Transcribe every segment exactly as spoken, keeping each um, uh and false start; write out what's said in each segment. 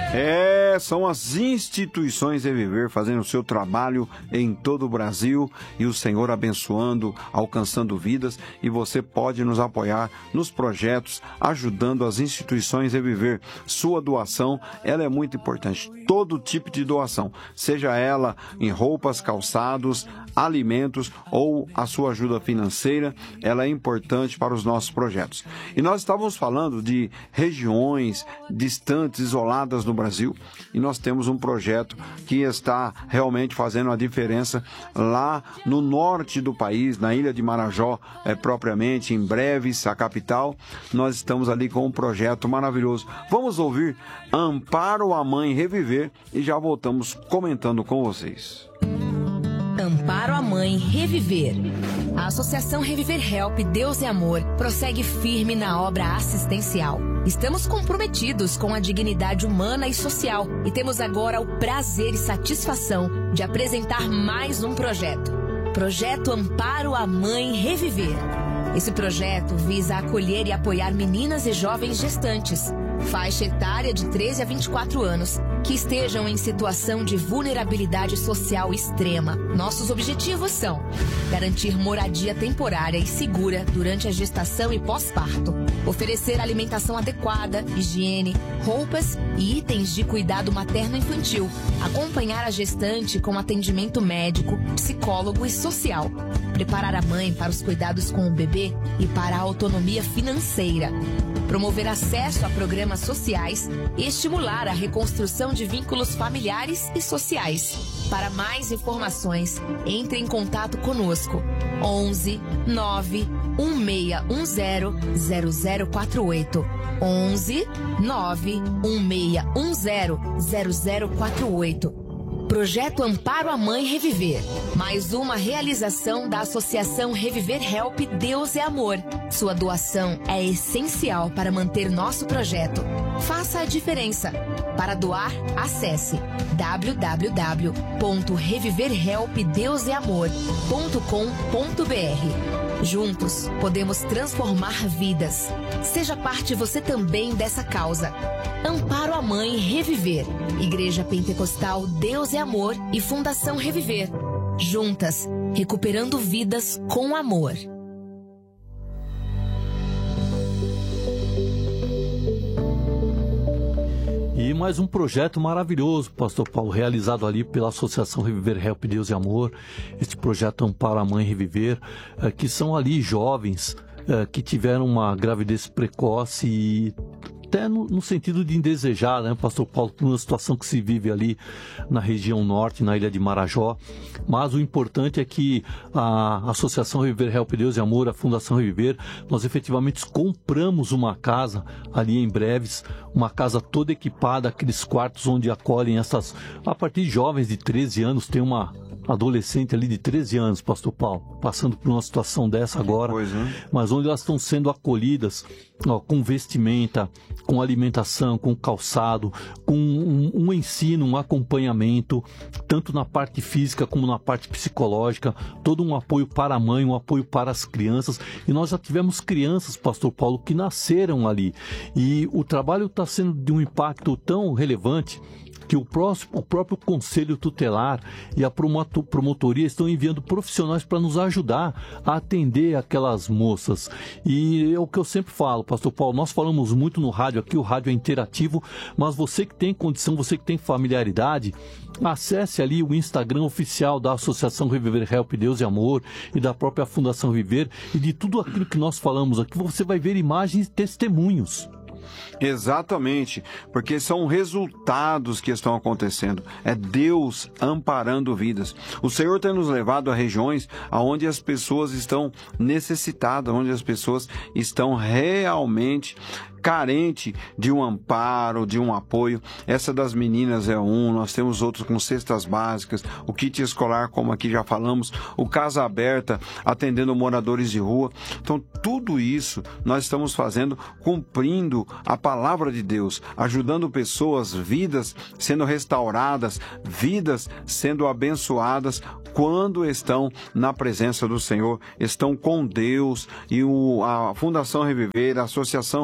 É, são as instituições Reviver fazendo o seu trabalho em todo o Brasil e o Senhor abençoando, alcançando vidas, e você pode nos apoiar nos projetos, ajudando as instituições Reviver. Sua doação, ela é muito importante, todo tipo de doação, seja ela em roupas, calçados, alimentos ou a sua ajuda financeira, ela é importante para os nossos projetos. E nós estávamos falando de regiões distantes, isoladas no Brasil, e nós temos um projeto que está realmente fazendo a diferença lá no norte do país, na ilha de Marajó, é, propriamente, em Breves, a capital. Nós estamos ali com um projeto maravilhoso. Vamos ouvir Amparo a Mãe Reviver e já voltamos comentando com vocês. Amparo a Mãe Reviver. A Associação Reviver Help Deus é Amor prossegue firme na obra assistencial. Estamos comprometidos com a dignidade humana e social e temos agora o prazer e satisfação de apresentar mais um projeto. Projeto Amparo a Mãe Reviver. Esse projeto visa acolher e apoiar meninas e jovens gestantes, faixa etária de treze a vinte e quatro anos, que estejam em situação de vulnerabilidade social extrema. Nossos objetivos são garantir moradia temporária e segura durante a gestação e pós-parto, oferecer alimentação adequada, higiene, roupas e itens de cuidado materno-infantil, acompanhar a gestante com atendimento médico, psicólogo e social, preparar a mãe para os cuidados com o bebê e para a autonomia financeira, promover acesso a programas sociais e estimular a reconstrução de vínculos familiares e sociais. Para mais informações, entre em contato conosco. onze nove um seis um zero zero zero quatro oito. onze nove um seis um zero zero zero quatro oito. Projeto Amparo a Mãe Reviver. Mais uma realização da Associação Reviver Help Deus é Amor. Sua doação é essencial para manter nosso projeto. Faça a diferença. Para doar, acesse w w w ponto reviver help deus é amor ponto com ponto b r. Juntos, podemos transformar vidas. Seja parte você também dessa causa. Amparo a Mãe Reviver. Igreja Pentecostal Deus é Amor e Fundação Reviver. Juntas, recuperando vidas com amor. E mais um projeto maravilhoso, Pastor Paulo, realizado ali pela Associação Reviver Help Deus e Amor, este projeto Amparo a Mãe Reviver, que são ali jovens que tiveram uma gravidez precoce e até no, no sentido de indesejar, né, Pastor Paulo, por uma situação que se vive ali na região norte, na ilha de Marajó. Mas o importante é que a Associação Reviver Help Deus e Amor, a Fundação Reviver, nós efetivamente compramos uma casa ali em Breves, uma casa toda equipada, aqueles quartos onde acolhem essas, a partir de jovens de treze anos, tem uma adolescente ali de treze anos, Pastor Paulo, passando por uma situação dessa agora, pois é. Mas onde elas estão sendo acolhidas, ó, com vestimenta, com alimentação, com calçado, com um, um ensino, um acompanhamento, tanto na parte física como na parte psicológica, todo um apoio para a mãe, um apoio para as crianças. E nós já tivemos crianças, Pastor Paulo, que nasceram ali. E o trabalho está sendo de um impacto tão relevante que o, próximo, o próprio Conselho Tutelar e a promotoria estão enviando profissionais para nos ajudar a atender aquelas moças. E é o que eu sempre falo, Pastor Paulo, nós falamos muito no rádio aqui, o rádio é interativo, mas você que tem condição, você que tem familiaridade, acesse ali o Instagram oficial da Associação Reviver Help Deus e Amor e da própria Fundação Reviver, e de tudo aquilo que nós falamos aqui, você vai ver imagens e testemunhos. Exatamente, porque são resultados que estão acontecendo. É Deus amparando vidas. O Senhor tem nos levado a regiões onde as pessoas estão necessitadas, onde as pessoas estão realmente carente de um amparo, de um apoio. Essa das meninas é um, nós temos outros com cestas básicas, o kit escolar, como aqui já falamos, o Casa Aberta, atendendo moradores de rua. Então, tudo isso nós estamos fazendo, cumprindo a palavra de Deus, ajudando pessoas, vidas sendo restauradas, vidas sendo abençoadas quando estão na presença do Senhor, estão com Deus. E o, a Fundação Reviver, a Associação Reviver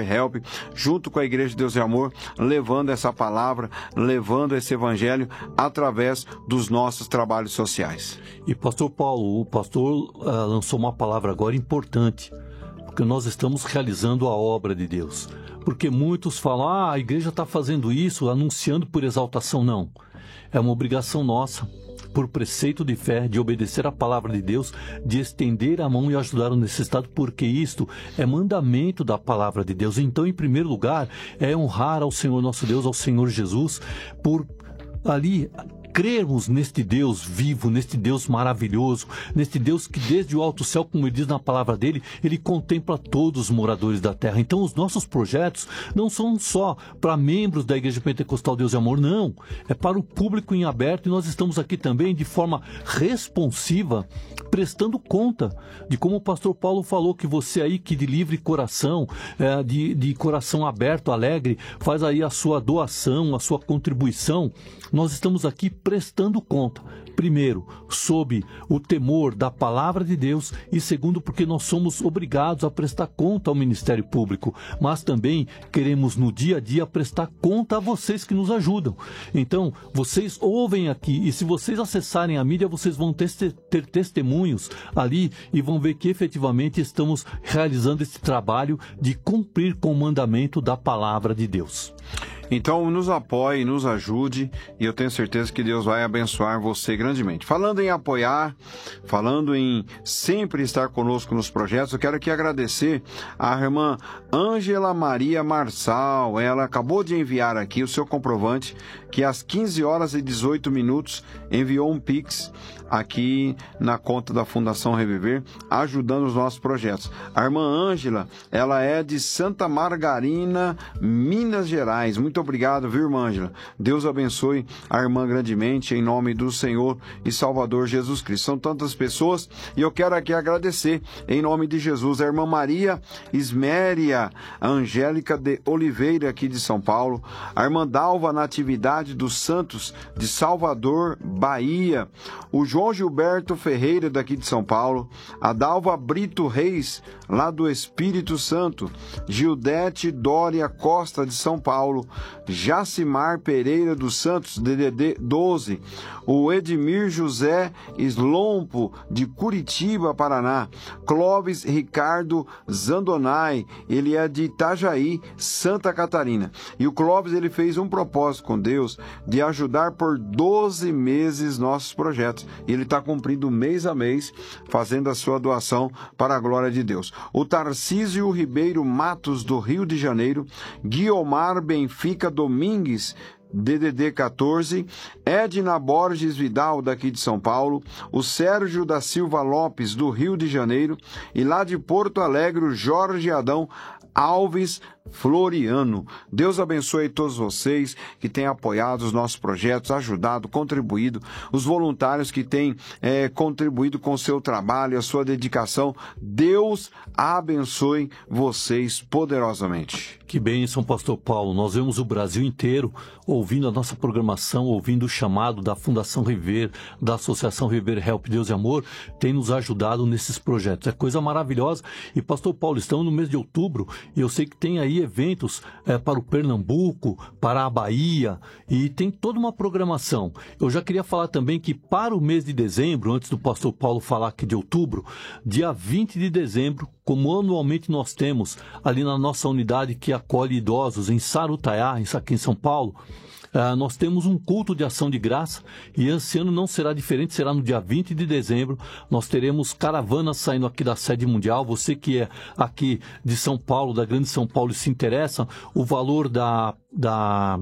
Reviver Help, junto com a Igreja de Deus e Amor, levando essa palavra, levando esse evangelho através dos nossos trabalhos sociais. E pastor Paulo, o pastor uh, lançou uma palavra agora importante, porque nós estamos realizando a obra de Deus. Porque muitos falam, ah, a igreja está fazendo isso, anunciando por exaltação. Não, é uma obrigação nossa, por preceito de fé, de obedecer a palavra de Deus, de estender a mão e ajudar o necessitado, porque isto é mandamento da palavra de Deus. Então, em primeiro lugar, é honrar ao Senhor nosso Deus, ao Senhor Jesus, por ali crermos neste Deus vivo, neste Deus maravilhoso, neste Deus que desde o alto céu, como ele diz na palavra dele, ele contempla todos os moradores da terra. Então os nossos projetos não são só para membros da Igreja Pentecostal Deus e Amor, não. É para o público em aberto, e nós estamos aqui também de forma responsiva, prestando conta de como o pastor Paulo falou, que você aí que de livre coração, é, de, de coração aberto, alegre, faz aí a sua doação, a sua contribuição. Nós estamos aqui prestando conta, primeiro, sob o temor da palavra de Deus, e segundo, porque nós somos obrigados a prestar conta ao Ministério Público, mas também queremos no dia a dia prestar conta a vocês que nos ajudam. Então, vocês ouvem aqui, e se vocês acessarem a mídia, vocês vão ter, ter testemunhos ali e vão ver que efetivamente estamos realizando esse trabalho de cumprir com o mandamento da palavra de Deus. Então, nos apoie, nos ajude, e eu tenho certeza que Deus vai abençoar você grandemente. Falando em apoiar, falando em sempre estar conosco nos projetos, eu quero aqui agradecer a irmã Ângela Maria Marçal. Ela acabou de enviar aqui o seu comprovante, que às quinze horas e dezoito minutos enviou um Pix aqui na conta da Fundação Reviver, ajudando os nossos projetos. A irmã Ângela, ela é de Santa Margarina, Minas Gerais. Muito obrigado, viu, irmã Ângela? Deus abençoe a irmã grandemente, em nome do Senhor e Salvador Jesus Cristo. São tantas pessoas, e eu quero aqui agradecer, em nome de Jesus, a irmã Maria Isméria Angélica de Oliveira, aqui de São Paulo, a irmã Dalva Natividade dos Santos, de Salvador, Bahia, o João Gilberto Ferreira, daqui de São Paulo, a Dalva Brito Reis, lá do Espírito Santo, Gildete Dória Costa, de São Paulo, Jacimar Pereira dos Santos, D D D doze, o Edmir José Slompo, de Curitiba, Paraná, Clóvis Ricardo Zandonai, ele é de Itajaí, Santa Catarina, e o Clóvis, ele fez um propósito com Deus de ajudar por doze meses nossos projetos, e ele está cumprindo mês a mês, fazendo a sua doação para a glória de Deus. O Tarcísio Ribeiro Matos, do Rio de Janeiro, Guiomar Benfica Domingues, D D D quatorze, Edna Borges Vidal, daqui de São Paulo, o Sérgio da Silva Lopes, do Rio de Janeiro, e lá de Porto Alegre, o Jorge Adão Alves Floriano. Deus abençoe todos vocês que têm apoiado os nossos projetos, ajudado, contribuído, os voluntários que têm é, contribuído com o seu trabalho, a sua dedicação. Deus abençoe vocês poderosamente. Que bênção, pastor Paulo. Nós vemos o Brasil inteiro ouvindo a nossa programação, ouvindo o chamado da Fundação Reviver, da Associação Reviver Help Deus e Amor, tem nos ajudado nesses projetos. É coisa maravilhosa. E, pastor Paulo, estamos no mês de outubro, e eu sei que tem aí eventos é, para o Pernambuco, para a Bahia, e tem toda uma programação. Eu já queria falar também que para o mês de dezembro, antes do pastor Paulo falar aqui de outubro, dia vinte de dezembro, como anualmente nós temos ali na nossa unidade que acolhe idosos em Sarutaiá, aqui em São Paulo, Uh, nós temos um culto de ação de graça, e esse ano não será diferente, será no dia vinte de dezembro. Nós teremos caravanas saindo aqui da sede mundial. Você que é aqui de São Paulo, da Grande São Paulo, e se interessa, o valor da... da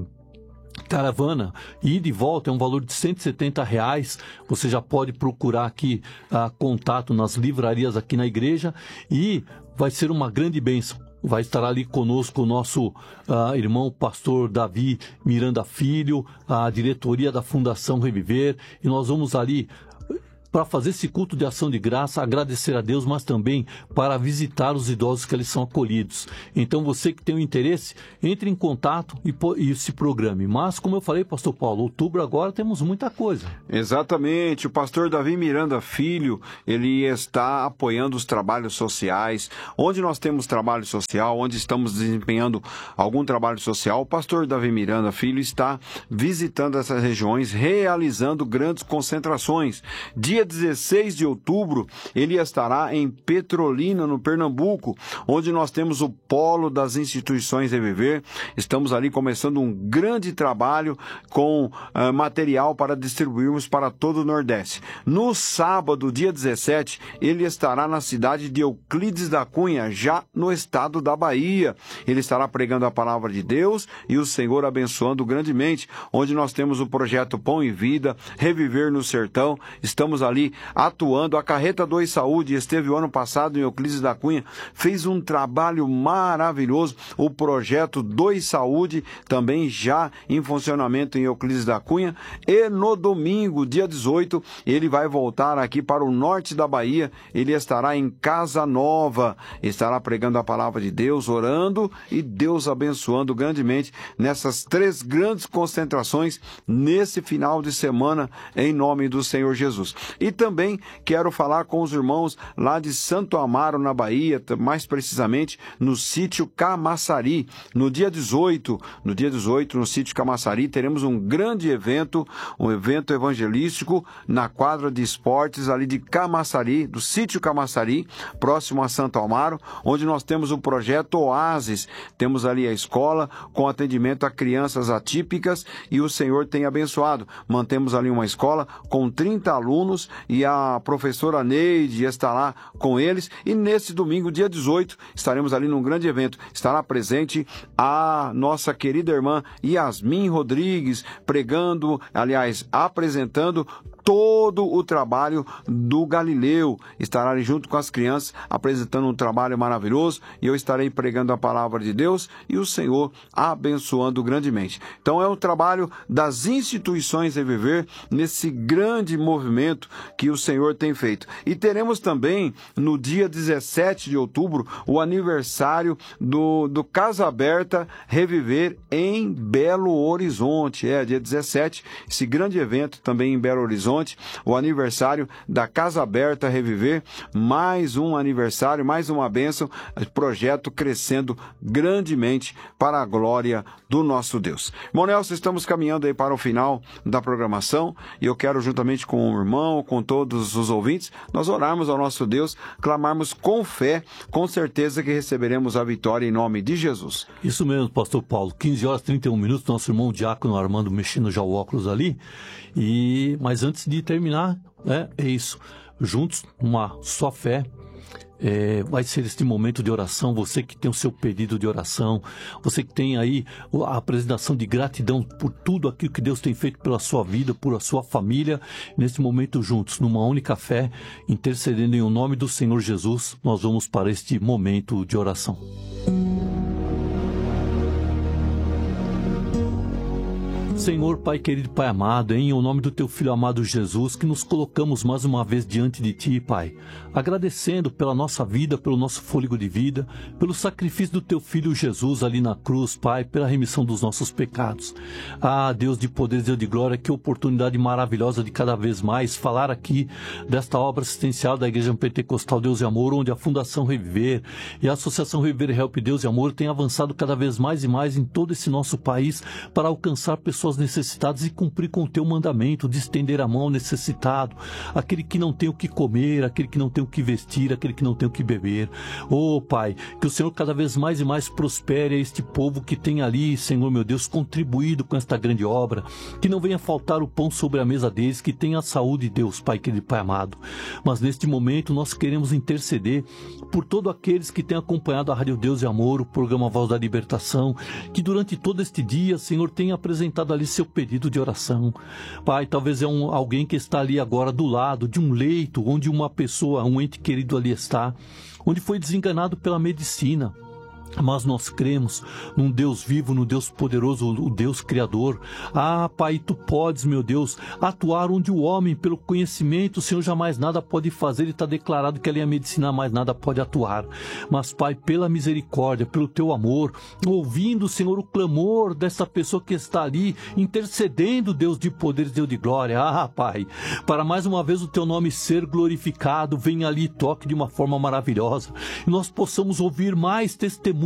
caravana e de volta é um valor de cento e setenta reais. Você já pode procurar aqui uh, contato nas livrarias aqui na igreja, e vai ser uma grande bênção. Vai estar ali conosco o nosso uh, irmão pastor Davi Miranda Filho, a diretoria da Fundação Reviver, e nós vamos ali para fazer esse culto de ação de graça, agradecer a Deus, mas também para visitar os idosos que eles são acolhidos. Então, você que tem um interesse, entre em contato e, e se programe. Mas, como eu falei, pastor Paulo, outubro agora temos muita coisa. Exatamente. O pastor Davi Miranda Filho, ele está apoiando os trabalhos sociais. Onde nós temos trabalho social, onde estamos desempenhando algum trabalho social, o pastor Davi Miranda Filho está visitando essas regiões, realizando grandes concentrações. Dia dezesseis de outubro, ele estará em Petrolina, no Pernambuco, onde nós temos o polo das instituições Reviver. Estamos ali começando um grande trabalho com uh, material para distribuirmos para todo o Nordeste. No sábado, dia dezessete, ele estará na cidade de Euclides da Cunha, já no estado da Bahia. Ele estará pregando a palavra de Deus e o Senhor abençoando grandemente, onde nós temos o projeto Pão e Vida, Reviver no Sertão. Estamos ali atuando. A Carreta dois Saúde esteve o ano passado em Euclides da Cunha, fez um trabalho maravilhoso. O projeto dois Saúde também já em funcionamento em Euclides da Cunha. E no domingo, dia dezoito, ele vai voltar aqui para o norte da Bahia. Ele estará em Casa Nova, estará pregando a palavra de Deus, orando e Deus abençoando grandemente nessas três grandes concentrações nesse final de semana, em nome do Senhor Jesus. E também quero falar com os irmãos lá de Santo Amaro, na Bahia, mais precisamente no sítio Camaçari. No dia dezoito, no dia dezoito, no sítio Camaçari, teremos um grande evento, um evento evangelístico na quadra de esportes ali de Camaçari, do sítio Camaçari, próximo a Santo Amaro, onde nós temos o projeto Oásis. Temos ali a escola com atendimento a crianças atípicas e o Senhor tem abençoado. Mantemos ali uma escola com trinta alunos e a professora Neide está lá com eles. E nesse domingo, dia dezoito, estaremos ali num grande evento. Estará presente a nossa querida irmã Yasmin Rodrigues, pregando, aliás, apresentando todo o trabalho do Galileu. Estará ali junto com as crianças, apresentando um trabalho maravilhoso, e eu estarei pregando a palavra de Deus e o Senhor abençoando grandemente. Então é o trabalho das instituições Reviver nesse grande movimento que o Senhor tem feito. E teremos também no dia dezessete de outubro o aniversário do, do Casa Aberta Reviver em Belo Horizonte. É, dia dezessete, esse grande evento também em Belo Horizonte, o aniversário da Casa Aberta Reviver, mais um aniversário, mais uma bênção, projeto crescendo grandemente para a glória do nosso Deus. Irmão Nelson, estamos caminhando aí para o final da programação e eu quero, juntamente com o irmão, com todos os ouvintes, nós orarmos ao nosso Deus, clamarmos com fé, com certeza que receberemos a vitória em nome de Jesus. Isso mesmo, pastor Paulo, quinze horas e trinta e um minutos, nosso irmão Diácono Armando mexendo já o óculos ali, e mas antes de terminar, né, é isso, juntos, uma só fé. É, vai ser este momento de oração. Você que tem o seu pedido de oração, você que tem aí a apresentação de gratidão por tudo aquilo que Deus tem feito pela sua vida, por a sua família, nesse momento juntos, numa única fé, intercedendo em o nome do Senhor Jesus, nós vamos para este momento de oração. Senhor, Pai querido, Pai amado, em o nome do Teu Filho amado Jesus, que nos colocamos mais uma vez diante de Ti, Pai, agradecendo pela nossa vida, pelo nosso fôlego de vida, pelo sacrifício do Teu Filho Jesus ali na cruz, Pai, pela remissão dos nossos pecados. Ah, Deus de poder, Deus de glória, que oportunidade maravilhosa de cada vez mais falar aqui desta obra assistencial da Igreja Pentecostal Deus e Amor, onde a Fundação Reviver e a Associação Reviver Help Deus e Amor têm avançado cada vez mais e mais em todo esse nosso país para alcançar pessoas necessitadas e cumprir com o Teu mandamento de estender a mão ao necessitado, aquele que não tem o que comer, aquele que não tem o que vestir, aquele que não tem o que beber. Oh, Pai, que o Senhor cada vez mais e mais prospere a este povo que tem ali, Senhor meu Deus, contribuído com esta grande obra, que não venha faltar o pão sobre a mesa deles, que tenha a saúde, Deus, Pai querido, Pai amado. Mas neste momento nós queremos interceder por todos aqueles que têm acompanhado a Rádio Deus e Amor, o programa Voz da Libertação, que durante todo este dia, Senhor, tenha apresentado ali seu pedido de oração. Pai, talvez é um, alguém que está ali agora do lado de um leito, onde uma pessoa, um ente querido ali está, onde foi desenganado pela medicina. Mas nós cremos num Deus vivo, no Deus poderoso, o Deus Criador. Ah, Pai, Tu podes, meu Deus, atuar onde o homem, pelo conhecimento, o Senhor jamais nada pode fazer, e está declarado que ali a medicina mais nada pode atuar. Mas, Pai, pela misericórdia, pelo Teu amor, ouvindo, Senhor, o clamor dessa pessoa que está ali, intercedendo, Deus de poderes, Deus de glória. Ah, Pai, para mais uma vez o Teu nome ser glorificado, venha ali e toque de uma forma maravilhosa, e nós possamos ouvir mais testemunhos